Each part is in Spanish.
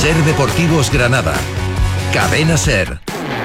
Ser Deportivos Granada. Cadena Ser.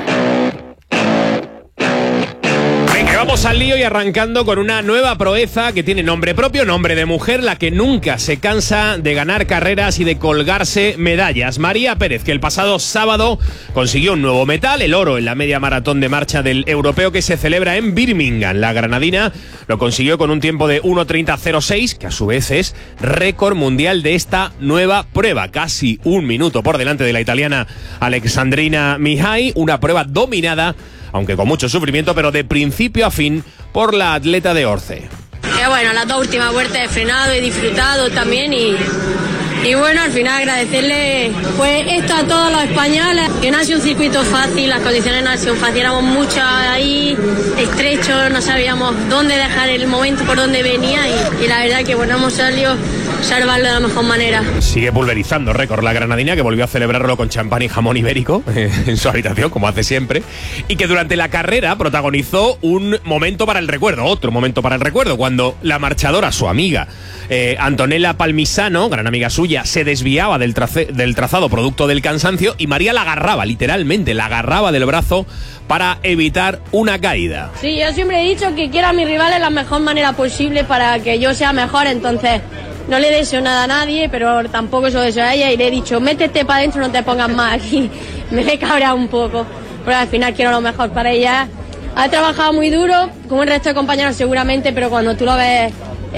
Vamos al lío y arrancando con una nueva proeza que tiene nombre propio, nombre de mujer, la que nunca se cansa de ganar carreras y de colgarse medallas. María Pérez, que el pasado sábado consiguió un nuevo metal, el oro en la media maratón de marcha del europeo que se celebra en Birmingham. La granadina lo consiguió con un tiempo de 1:30:06, que a su vez es récord mundial de esta nueva prueba. Casi un minuto por delante de la italiana Alexandrina Mihai, una prueba dominada, aunque con mucho sufrimiento, pero de principio a fin, por la atleta de Orce. Bueno, las dos últimas vueltas he frenado, he disfrutado también y bueno, al final agradecerle pues esto a todos los españoles, que no ha sido un circuito fácil, las condiciones no han sido fáciles, éramos muchos ahí, estrechos, no sabíamos dónde dejar el momento, por dónde venía y la verdad que bueno, hemos salido salvarlo de la mejor manera. Sigue pulverizando récord la granadina, que volvió a celebrarlo con champán y jamón ibérico en su habitación, como hace siempre, y que durante la carrera protagonizó un momento para el recuerdo, otro momento para el recuerdo, cuando la marchadora, su amiga Antonella Palmisano, gran amiga suya, se desviaba del trazado producto del cansancio y María la agarraba, literalmente, la agarraba del brazo para evitar una caída. Sí, yo siempre he dicho que quiero a mis rivales la mejor manera posible para que yo sea mejor, entonces no le deseo nada a nadie, pero tampoco se lo deseo a ella y le he dicho, métete para adentro, no te pongas más aquí. Me he cabreado un poco, pero al final quiero lo mejor para ella. Ha trabajado muy duro, como el resto de compañeros seguramente, pero cuando tú lo ves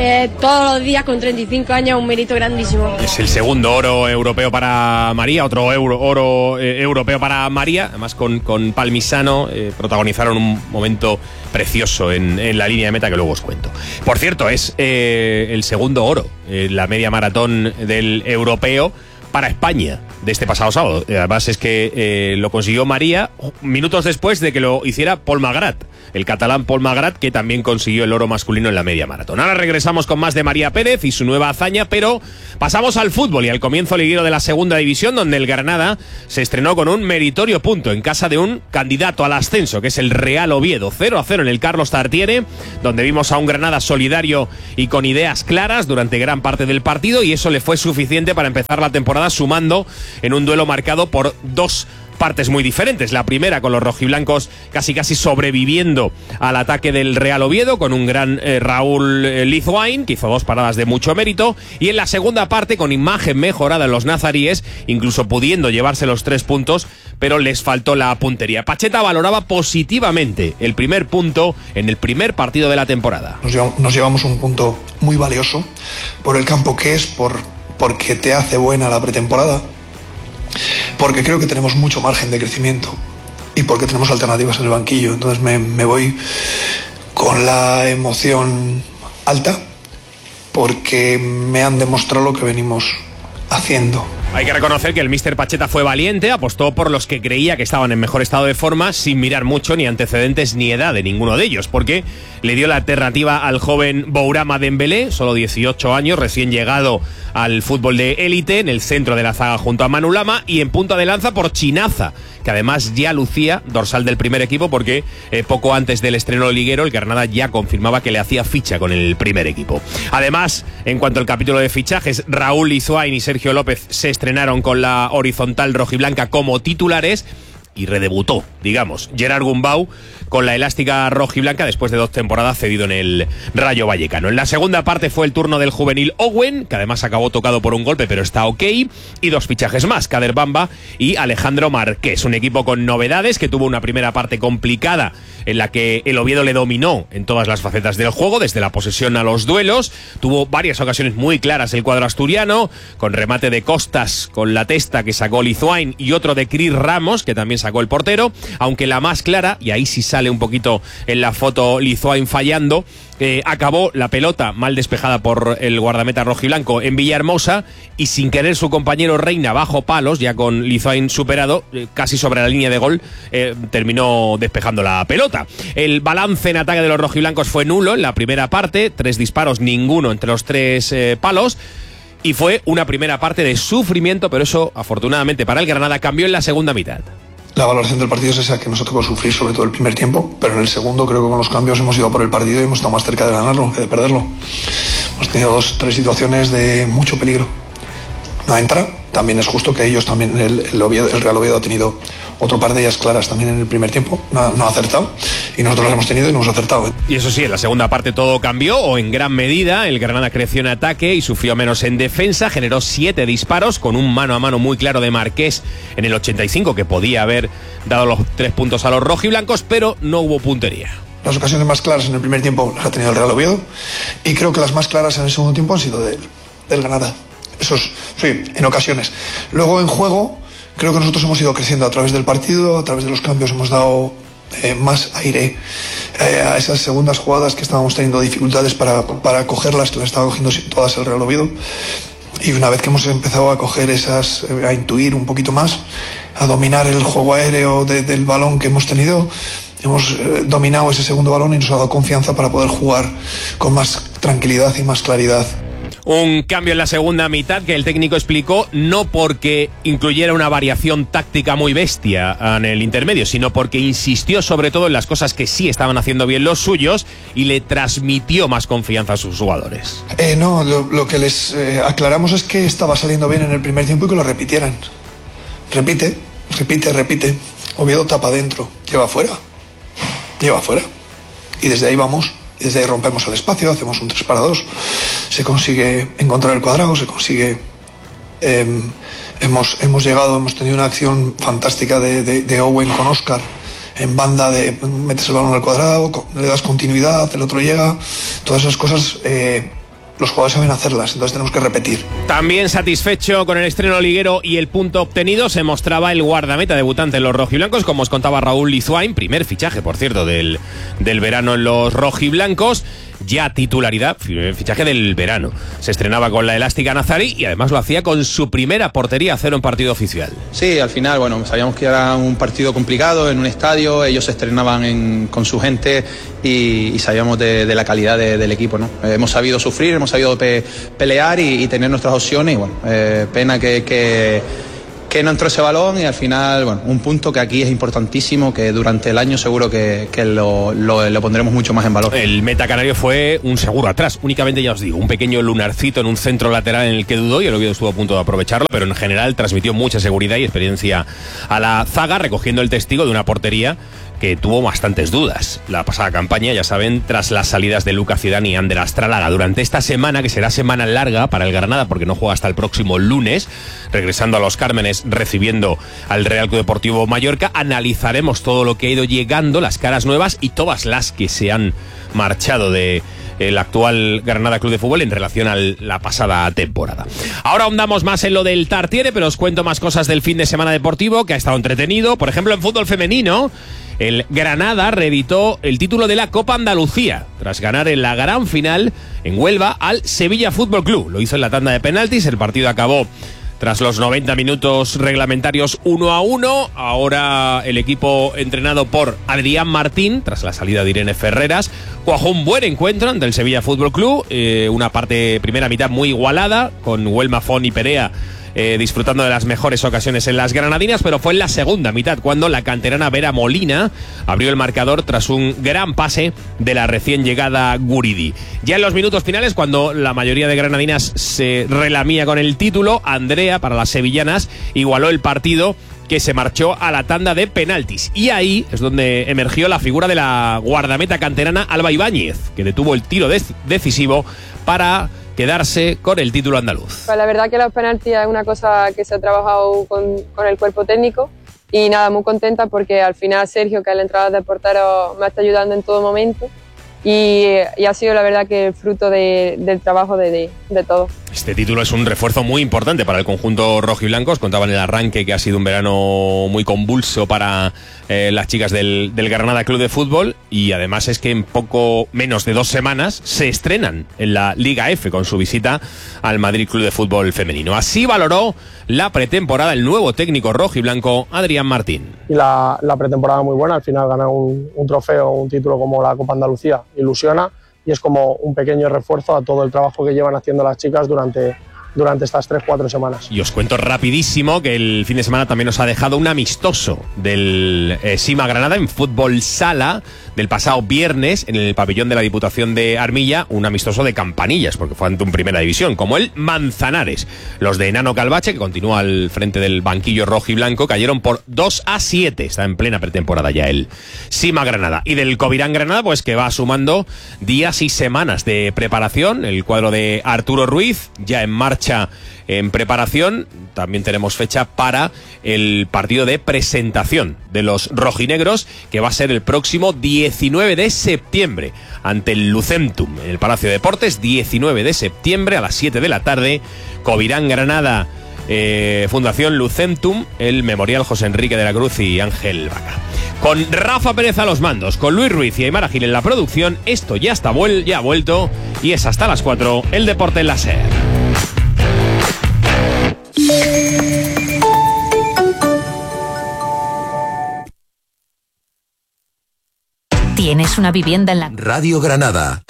todos los días con 35 años, un mérito grandísimo. Es el segundo oro europeo para María, otro oro europeo para María, además con Palmisano protagonizaron un momento precioso en la línea de meta que luego os cuento. Por cierto, es el segundo oro, la media maratón del europeo para España de este pasado sábado. Además es que lo consiguió María minutos después de que lo hiciera Paul Magrat, el catalán Paul Magrat, que también consiguió el oro masculino en la media maratón. Ahora regresamos con más de María Pérez y su nueva hazaña, pero pasamos al fútbol y al comienzo liguero de la segunda división, donde el Granada se estrenó con un meritorio punto en casa de un candidato al ascenso, que es el Real Oviedo. 0-0 en el Carlos Tartiere, donde vimos a un Granada solidario y con ideas claras durante gran parte del partido, y eso le fue suficiente para empezar la temporada sumando en un duelo marcado por dos partes muy diferentes. La primera con los rojiblancos casi sobreviviendo al ataque del Real Oviedo con un gran Raúl Lizuain, que hizo dos paradas de mucho mérito, y en la segunda parte con imagen mejorada en los nazaríes, incluso pudiendo llevarse los 3 puntos, pero les faltó la puntería. Pacheta valoraba positivamente el primer punto en el primer partido de la temporada. Nos llevamos un punto muy valioso por el campo que es, porque te hace buena la pretemporada, porque creo que tenemos mucho margen de crecimiento y porque tenemos alternativas en el banquillo. Entonces me voy con la emoción alta porque me han demostrado lo que venimos haciendo. Hay que reconocer que el míster Pacheta fue valiente, apostó por los que creía que estaban en mejor estado de forma, sin mirar mucho ni antecedentes ni edad de ninguno de ellos, porque le dio la alternativa al joven Bourama Dembélé, solo 18 años, recién llegado al fútbol de élite, en el centro de la zaga junto a Manu Lama, y en punta de lanza por Chinaza, que además ya lucía dorsal del primer equipo, porque poco antes del estreno liguero el Granada ya confirmaba que le hacía ficha con el primer equipo. Además, en cuanto al capítulo de fichajes, Raúl Lizuain y Sergio López se estrenaron con la horizontal rojiblanca como titulares y redebutó, digamos, Gerard Gumbau con la elástica rojiblanca después de 2 temporadas cedido en el Rayo Vallecano. En la segunda parte fue el turno del juvenil Owen, que además acabó tocado por un golpe, pero está ok, y 2 fichajes más, Kader Bamba y Alejandro Marqués. Un equipo con novedades que tuvo una primera parte complicada en la que el Oviedo le dominó en todas las facetas del juego, desde la posesión a los duelos. Tuvo varias ocasiones muy claras el cuadro asturiano, con remate de Costas con la testa que sacó Lizuain y otro de Cris Ramos, que también sacó el portero, aunque la más clara, y ahí sí sale un poquito en la foto Lizuain fallando, acabó la pelota mal despejada por el guardameta rojiblanco en Villahermosa, y sin querer su compañero Reina bajo palos, ya con Lizuain superado, casi sobre la línea de gol, terminó despejando la pelota. El balance en ataque de los rojiblancos fue nulo en la primera parte, 3 disparos, ninguno entre los 3 palos, y fue una primera parte de sufrimiento, pero eso afortunadamente para el Granada cambió en la segunda mitad. La valoración del partido es esa, que nos ha tocado sufrir sobre todo el primer tiempo, pero en el segundo creo que con los cambios hemos ido por el partido y hemos estado más cerca de ganarlo que de perderlo. Hemos tenido 2-3 situaciones de mucho peligro no entra. También es justo que ellos también, el Real Oviedo ha tenido otro par de ellas claras también en el primer tiempo, no ha acertado, y nosotros las hemos tenido y no hemos acertado. Y eso sí, en la segunda parte todo cambió, o en gran medida. El Granada creció en ataque y sufrió menos en defensa, generó 7 disparos con un mano a mano muy claro de Marqués en el 85, que podía haber dado los 3 puntos a los rojiblancos, pero no hubo puntería. Las ocasiones más claras en el primer tiempo las ha tenido el Real Oviedo, y creo que las más claras en el segundo tiempo han sido del Granada. Eso es, sí, en ocasiones. Luego en juego, creo que nosotros hemos ido creciendo a través del partido, a través de los cambios hemos dado más aire a esas segundas jugadas que estábamos teniendo dificultades para cogerlas, que las estaba cogiendo todas el Real Oviedo. Y una vez que hemos empezado a coger esas, a intuir un poquito más, a dominar el juego aéreo del balón que hemos tenido, hemos dominado ese segundo balón y nos ha dado confianza para poder jugar con más tranquilidad y más claridad. Un cambio en la segunda mitad que el técnico explicó no porque incluyera una variación táctica muy bestia en el intermedio, sino porque insistió sobre todo en las cosas que sí estaban haciendo bien los suyos y le transmitió más confianza a sus jugadores. No, lo que les aclaramos es que estaba saliendo bien en el primer tiempo y que lo repitieran. Repite. Oviedo tapa adentro, lleva afuera. Y desde ahí vamos. Desde ahí rompemos el espacio, hacemos un 3-2, se consigue encontrar el cuadrado, se consigue... hemos llegado, hemos tenido una acción fantástica de Owen con Óscar en banda, de metes el balón al cuadrado, le das continuidad, el otro llega, todas esas cosas... los jugadores saben hacerlas, entonces tenemos que repetir. También satisfecho con el estreno liguero y el punto obtenido se mostraba el guardameta debutante en los rojiblancos, como os contaba Raúl Lizuain, primer fichaje, por cierto, del verano en los rojiblancos. Ya titularidad, fichaje del verano. Se estrenaba con la elástica Nazarí y además lo hacía con su primera portería a cero en partido oficial. Sí, al final, bueno, sabíamos que era un partido complicado en un estadio, ellos se estrenaban con su gente y sabíamos de la calidad del equipo, ¿no? Hemos sabido sufrir, hemos sabido pelear y tener nuestras opciones y bueno, pena que no entró ese balón y al final, bueno, un punto que aquí es importantísimo, que durante el año seguro que lo pondremos mucho más en valor. El meta canario fue un seguro atrás, únicamente ya os digo, un pequeño lunarcito en un centro lateral en el que dudó y el Oviedo estuvo a punto de aprovecharlo, pero en general transmitió mucha seguridad y experiencia a la zaga, recogiendo el testigo de una portería que tuvo bastantes dudas la pasada campaña, ya saben, tras las salidas de Lucas Zidane y Ander Astralaga. Durante esta semana, que será semana larga para el Granada, porque no juega hasta el próximo lunes, regresando a Los Cármenes, recibiendo al Real Club Deportivo Mallorca, analizaremos todo lo que ha ido llegando, las caras nuevas y todas las que se han marchado de el actual Granada Club de Fútbol en relación a la pasada temporada. Ahora ahondamos más en lo del Tartiere, pero os cuento más cosas del fin de semana deportivo, que ha estado entretenido. Por ejemplo, en fútbol femenino, el Granada reeditó el título de la Copa Andalucía tras ganar en la gran final en Huelva al Sevilla Fútbol Club. Lo hizo en la tanda de penaltis, el partido acabó tras los 90 minutos reglamentarios 1-1. Ahora el equipo entrenado por Adrián Martín, tras la salida de Irene Ferreras, cuajó un buen encuentro ante el Sevilla Fútbol Club, una primera mitad muy igualada, con Huelma Fon y Perea disfrutando de las mejores ocasiones en las granadinas, pero fue en la segunda mitad cuando la canterana Vera Molina abrió el marcador tras un gran pase de la recién llegada Guridi. Ya en los minutos finales, cuando la mayoría de granadinas se relamía con el título, Andrea, para las sevillanas, igualó el partido, que se marchó a la tanda de penaltis. Y ahí es donde emergió la figura de la guardameta canterana Alba Ibáñez, que detuvo el tiro decisivo para quedarse con el título andaluz. Pues la verdad que los penaltis es una cosa que se ha trabajado con el cuerpo técnico y nada, muy contenta porque al final Sergio, que es el entrenador de porteros, me está ayudando en todo momento y ha sido la verdad que fruto del trabajo de todos. Este título es un refuerzo muy importante para el conjunto rojiblanco. Os contaba en el arranque que ha sido un verano muy convulso para las chicas del Granada Club de Fútbol, y además es que en poco menos de 2 semanas se estrenan en la Liga F con su visita al Madrid Club de Fútbol femenino. Así valoró la pretemporada el nuevo técnico rojiblanco Adrián Martín. Y la pretemporada muy buena, al final ganar un trofeo, un título como la Copa Andalucía ilusiona, y es como un pequeño refuerzo a todo el trabajo que llevan haciendo las chicas durante estas 3-4 semanas. Y os cuento rapidísimo que el fin de semana también nos ha dejado un amistoso del Sima Granada en fútbol sala, del pasado viernes en el pabellón de la Diputación de Armilla, un amistoso de campanillas, porque fue ante un Primera División, como el Manzanares. Los de Nano Calvache, que continúa al frente del banquillo rojo y blanco, cayeron por 2-7. Está en plena pretemporada ya el Sima Granada. Y del Covirán Granada, pues que va sumando días y semanas de preparación. El cuadro de Arturo Ruiz ya en marcha en preparación. También tenemos fecha para el partido de presentación de los rojinegros, que va a ser el próximo 19 de septiembre ante el Lucentum en el Palacio de Deportes. 19 de septiembre a las 7 de la tarde. Covirán Granada, Fundación Lucentum, el Memorial José Enrique de la Cruz y Ángel Vaca. Con Rafa Pérez a los mandos, con Luis Ruiz y Aymar Gil en la producción, esto ya ha vuelto y es hasta las 4 el Deporte en la SER. ¿Tienes una vivienda en la Radio Granada?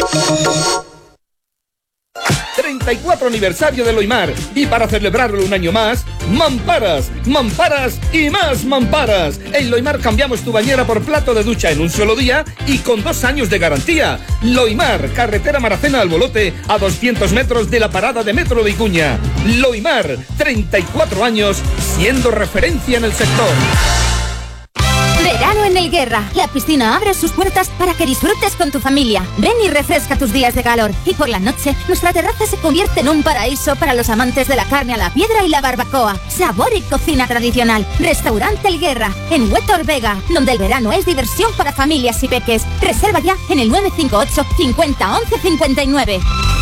34 aniversario de Loimar, y para celebrarlo un año más, mamparas, mamparas y más mamparas. En Loimar cambiamos tu bañera por plato de ducha en un solo día y con 2 años de garantía. Loimar, carretera Maracena al Bolote, a 200 metros de la parada de metro de Icuña. Loimar, 34 años siendo referencia en el sector. Verano en el Guerra. La piscina abre sus puertas para que disfrutes con tu familia. Ven y refresca tus días de calor. Y por la noche, nuestra terraza se convierte en un paraíso para los amantes de la carne a la piedra y la barbacoa. Sabor y cocina tradicional. Restaurante El Guerra, en Huétor Vega, donde el verano es diversión para familias y peques. Reserva ya en el 958 50 11 59.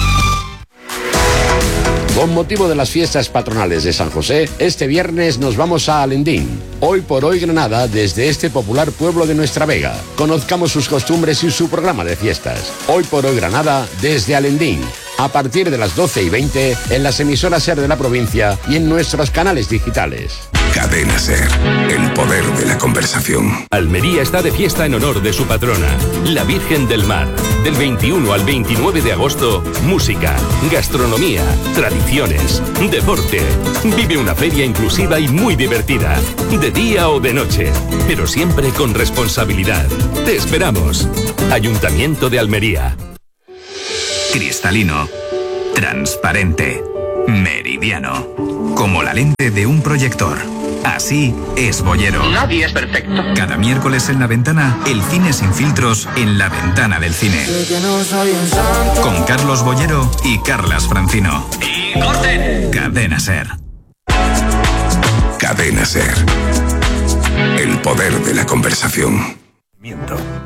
Con motivo de las fiestas patronales de San José, este viernes nos vamos a Alendín. Hoy por hoy Granada, desde este popular pueblo de Nuestra Vega. Conozcamos sus costumbres y su programa de fiestas. Hoy por hoy Granada, desde Alendín. A partir de las 12:20 en las emisoras SER de la provincia y en nuestros canales digitales. Cadena SER, el poder de la conversación. Almería está de fiesta en honor de su patrona, la Virgen del Mar. Del 21 al 29 de agosto, música, gastronomía, tradiciones, deporte. Vive una feria inclusiva y muy divertida, de día o de noche, pero siempre con responsabilidad. Te esperamos. Ayuntamiento de Almería. Cristalino, transparente, meridiano, como la lente de un proyector. Así es Boyero. Nadie es perfecto. Cada miércoles en La Ventana, el cine sin filtros en La Ventana del Cine. Con Carlos Boyero y Carlas Francino. ¡Y corten! Cadena SER. Cadena SER, el poder de la conversación.